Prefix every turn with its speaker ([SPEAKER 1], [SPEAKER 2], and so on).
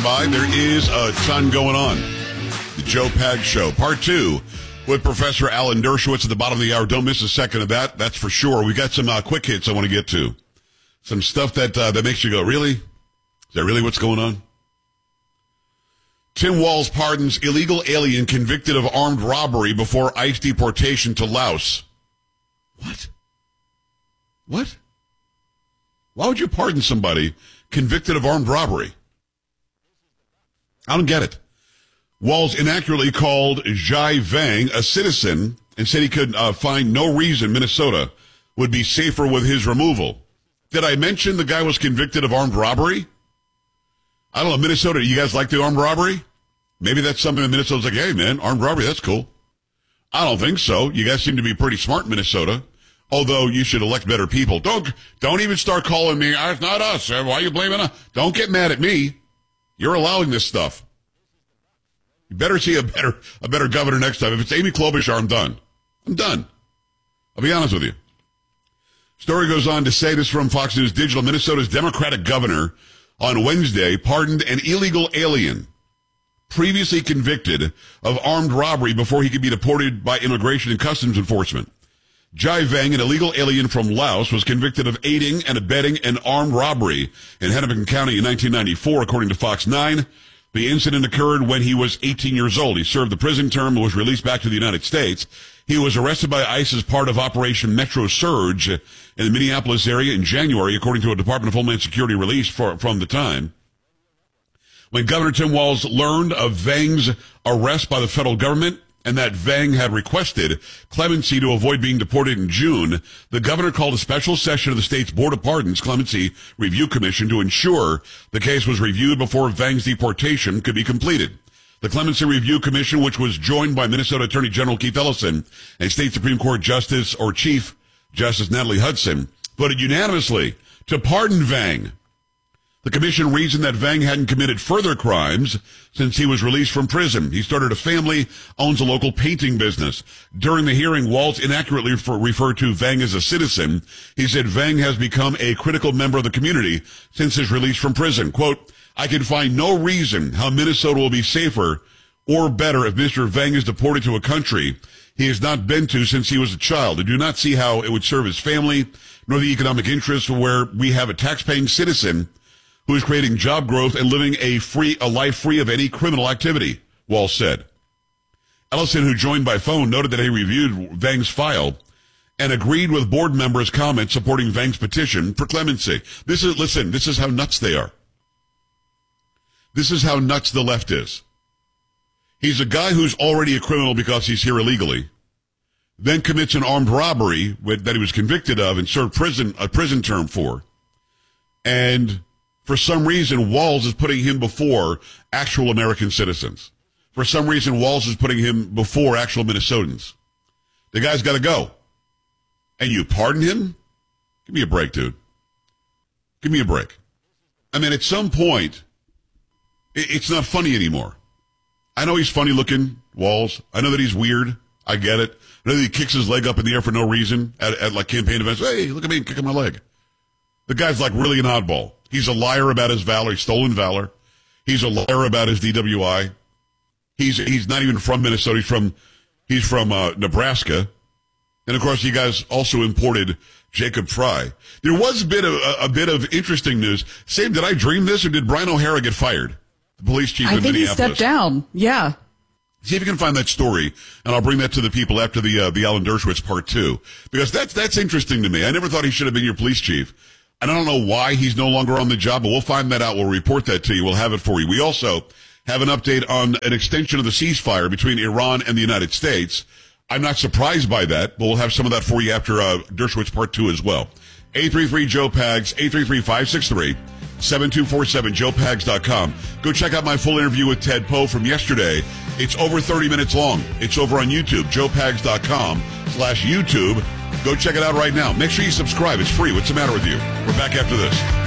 [SPEAKER 1] by. There is a ton going on. The Joe Pags Show, Part 2, with Professor Alan Dershowitz at the bottom of the hour. Don't miss a second of that. That's for sure. We got some quick hits I want to get to. Some stuff that makes you go, really? Is that really what's going on? Tim Walz pardons illegal alien convicted of armed robbery before ICE deportation to Laos. What? What? Why would you pardon somebody convicted of armed robbery? I don't get it. Walz inaccurately called Zhai Vang a citizen and said he could find no reason Minnesota would be safer with his removal. Did I mention the guy was convicted of armed robbery? I don't know, Minnesota, you guys like the armed robbery? Maybe that's something that Minnesota's like, hey man, armed robbery, that's cool. I don't think so. You guys seem to be pretty smart in Minnesota. Although you should elect better people. Don't even start calling me, it's not us. Why are you blaming us? Don't get mad at me. You're allowing this stuff. You better see a better governor next time. If it's Amy Klobuchar, I'm done. I'm done. I'll be honest with you. Story goes on to say, this from Fox News Digital, Minnesota's Democratic governor on Wednesday pardoned an illegal alien previously convicted of armed robbery before he could be deported by Immigration and Customs Enforcement. Zhai Vang, an illegal alien from Laos, was convicted of aiding and abetting an armed robbery in Hennepin County in 1994, according to Fox 9. The incident occurred when he was 18 years old. He served the prison term and was released back to the United States. He was arrested by ICE as part of Operation Metro Surge in the Minneapolis area in January, according to a Department of Homeland Security release from the time. When Governor Tim Walz learned of Vang's arrest by the federal government, and that Vang had requested clemency to avoid being deported in June, the governor called a special session of the state's Board of Pardons Clemency Review Commission to ensure the case was reviewed before Vang's deportation could be completed. The Clemency Review Commission, which was joined by Minnesota Attorney General Keith Ellison and State Supreme Court Chief Justice Natalie Hudson, voted unanimously to pardon Vang. The commission reasoned that Vang hadn't committed further crimes since he was released from prison. He started a family, owns a local painting business. During the hearing, Walz inaccurately referred to Vang as a citizen. He said Vang has become a critical member of the community since his release from prison. Quote, I can find no reason how Minnesota will be safer or better if Mr. Vang is deported to a country he has not been to since he was a child. I do not see how it would serve his family nor the economic interests where we have a tax-paying citizen who is creating job growth and living a life free of any criminal activity, Walz said. Ellison, who joined by phone, noted that he reviewed Vang's file and agreed with board members' comments supporting Vang's petition for clemency. This is how nuts they are. This is how nuts the left is. He's a guy who's already a criminal because he's here illegally, then commits an armed robbery that he was convicted of and served a prison term for. And for some reason, Walz is putting him before actual American citizens. For some reason, Walz is putting him before actual Minnesotans. The guy's got to go. And you pardon him? Give me a break, dude. Give me a break. I mean, at some point, it's not funny anymore. I know he's funny looking, Walz. I know that he's weird. I get it. I know that he kicks his leg up in the air for no reason at like campaign events. Hey, look at me kicking my leg. The guy's like really an oddball. He's a liar about his valor. He's stolen valor. He's a liar about his DWI. He's not even from Minnesota. He's from Nebraska. And of course, you guys also imported Jacob Fry. There was a bit of interesting news. Sam, did I dream this, or did Brian O'Hara get fired? The police chief in Minneapolis.
[SPEAKER 2] I think he stepped down. Yeah.
[SPEAKER 1] See if you can find that story, and I'll bring that to the people after the Alan Dershowitz part 2, because that's interesting to me. I never thought he should have been your police chief. And I don't know why he's no longer on the job, but we'll find that out. We'll report that to you. We'll have it for you. We also have an update on an extension of the ceasefire between Iran and the United States. I'm not surprised by that, but we'll have some of that for you after Dershowitz Part 2 as well. 833-JOE-PAGS, 833-563-7247, joepags.com. Go check out my full interview with Ted Poe from yesterday. It's over 30 minutes long. It's over on YouTube, joepags.com/YouTube. Go check it out right now. Make sure you subscribe. It's free. What's the matter with you? We're back after this.